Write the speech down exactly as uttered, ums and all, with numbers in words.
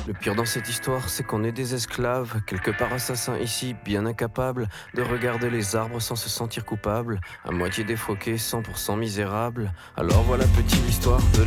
Le pire dans cette histoire, c'est qu'on est des esclaves, quelque part assassins ici, bien incapables de regarder les arbres sans se sentir coupables, à moitié défroqués, cent pour cent misérables. Alors voilà petite l'histoire de